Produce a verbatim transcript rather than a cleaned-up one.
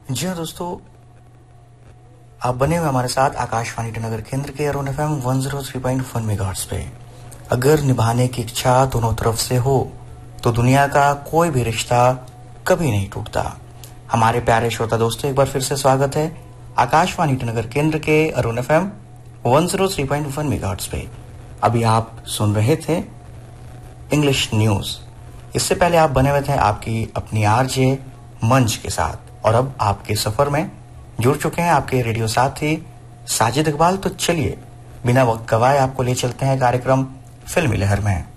जी हाँ दोस्तों, आप बने हुए हमारे साथ आकाशवाणी ईटानगर केंद्र के Arun F M one zero three point one megahertz पे। अगर निभाने की इच्छा दोनों तरफ से हो तो दुनिया का कोई भी रिश्ता कभी नहीं टूटता। हमारे प्यारे श्रोता दोस्तों, एक बार फिर से स्वागत है आकाशवाणी ईटानगर केंद्र के Arun F M one zero three point one megahertz पे। अभी आप सुन रहे थे इंग्लिश न्यूज। इससे पहले आप बने हुए थे आपकी अपनी आरजे मंच के साथ, और अब आपके सफर में जुड़ चुके हैं आपके रेडियो साथी साजिद इकबाल। तो चलिए बिना वक्त गवाए आपको ले चलते हैं कार्यक्रम फिल्मी लहर में।